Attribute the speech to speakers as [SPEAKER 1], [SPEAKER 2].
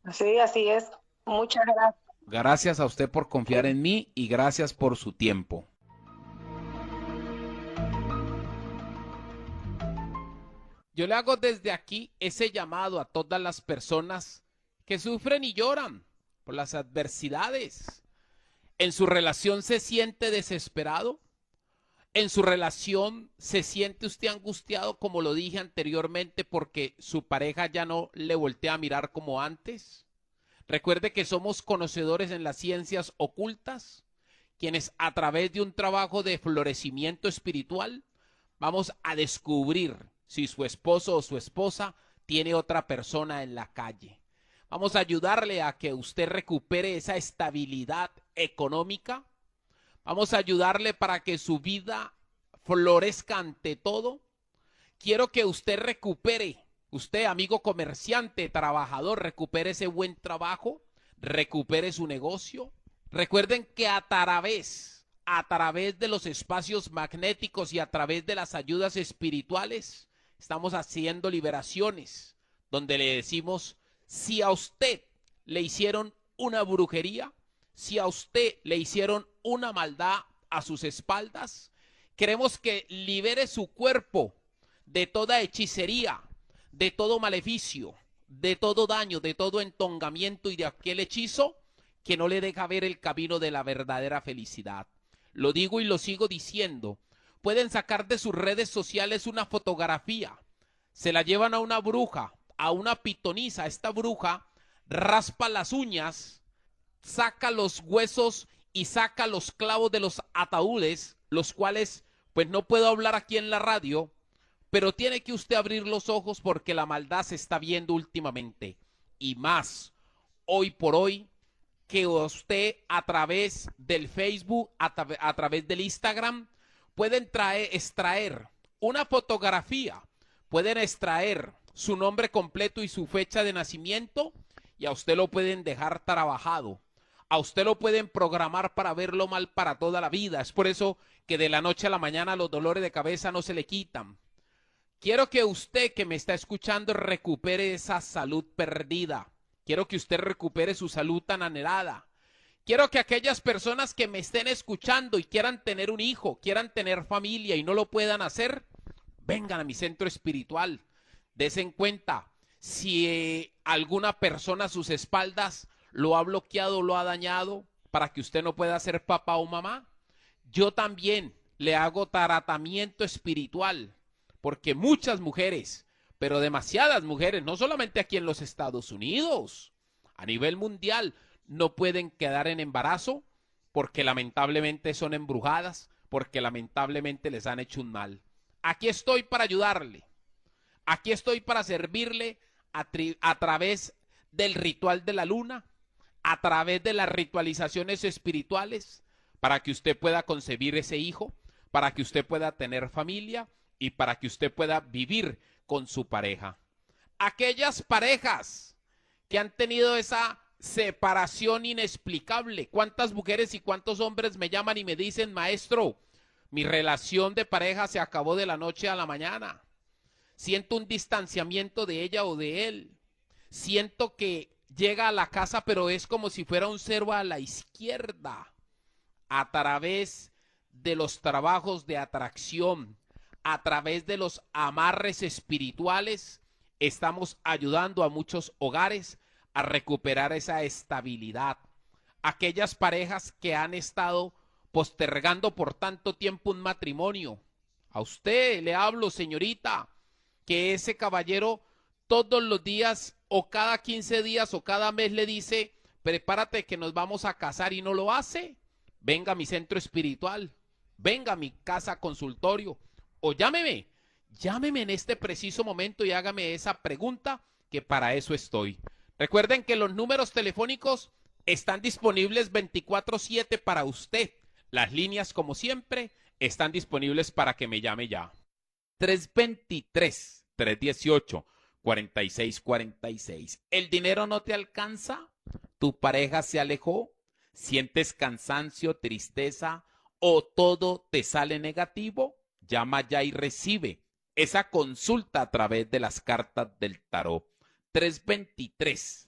[SPEAKER 1] Sí, así es. Muchas gracias.
[SPEAKER 2] Gracias a usted por confiar
[SPEAKER 1] Ok.
[SPEAKER 2] en mí y gracias por su tiempo. Yo le hago desde aquí ese llamado a todas las personas que sufren y lloran por las adversidades. ¿En su relación se siente desesperado? ¿En su relación se siente usted angustiado, como lo dije anteriormente, porque su pareja ya no le voltea a mirar como antes? Recuerde que somos conocedores en las ciencias ocultas, quienes a través de un trabajo de florecimiento espiritual vamos a descubrir si su esposo o su esposa tiene otra persona en la calle. Vamos a ayudarle a que usted recupere esa estabilidad económica. Vamos a ayudarle para que su vida florezca ante todo. Quiero que usted recupere, usted amigo comerciante, trabajador, recupere ese buen trabajo, recupere su negocio. Recuerden que a través de los espacios magnéticos y a través de las ayudas espirituales, estamos haciendo liberaciones, donde le decimos, si a usted le hicieron una brujería, si a usted le hicieron una maldad a sus espaldas, queremos que libere su cuerpo de toda hechicería, de todo maleficio, de todo daño, de todo entongamiento y de aquel hechizo que no le deja ver el camino de la verdadera felicidad. Lo digo y lo sigo diciendo. Pueden sacar de sus redes sociales una fotografía, se la llevan a una bruja, a una pitonisa. Esta bruja raspa las uñas, saca los huesos y saca los clavos de los ataúdes, los cuales pues no puedo hablar aquí en la radio, pero tiene que usted abrir los ojos porque la maldad se está viendo últimamente. Y más, hoy por hoy, que usted a través del Facebook, a través del Instagram, pueden extraer una fotografía, pueden extraer su nombre completo y su fecha de nacimiento y a usted lo pueden dejar trabajado. A usted lo pueden programar para verlo mal para toda la vida. Es por eso que de la noche a la mañana los dolores de cabeza no se le quitan. Quiero que usted que me está escuchando recupere esa salud perdida. Quiero que usted recupere su salud tan anhelada. Quiero que aquellas personas que me estén escuchando y quieran tener un hijo, quieran tener familia y no lo puedan hacer, vengan a mi centro espiritual. Desen cuenta, si alguna persona a sus espaldas lo ha bloqueado, lo ha dañado, para que usted no pueda ser papá o mamá, yo también le hago tratamiento espiritual, porque muchas mujeres, pero demasiadas mujeres, no solamente aquí en los Estados Unidos, a nivel mundial, no pueden quedar en embarazo porque lamentablemente son embrujadas, porque lamentablemente les han hecho un mal. Aquí estoy para ayudarle, aquí estoy para servirle a través del ritual de la luna, a través de las ritualizaciones espirituales, para que usted pueda concebir ese hijo, para que usted pueda tener familia y para que usted pueda vivir con su pareja. Aquellas parejas que han tenido esa separación inexplicable. ¿Cuántas mujeres y cuántos hombres me llaman y me dicen, maestro, mi relación de pareja se acabó de la noche a la mañana? Siento un distanciamiento de ella o de él. Siento que llega a la casa, pero es como si fuera un cero a la izquierda. A través de los trabajos de atracción, a través de los amarres espirituales, estamos ayudando a muchos hogares a recuperar esa estabilidad. Aquellas parejas que han estado postergando por tanto tiempo un matrimonio. A usted le hablo, señorita, que ese caballero todos los días o cada 15 días o cada mes le dice, prepárate que nos vamos a casar y no lo hace. Venga a mi centro espiritual, venga a mi casa consultorio o llámeme en este preciso momento y hágame esa pregunta que para eso estoy. Recuerden que los números telefónicos están disponibles 24/7 para usted. Las líneas, como siempre, están disponibles para que me llame ya. 323-318-4646. ¿El dinero no te alcanza? ¿Tu pareja se alejó? ¿Sientes cansancio, tristeza o todo te sale negativo? Llama ya y recibe esa consulta a través de las cartas del tarot. 323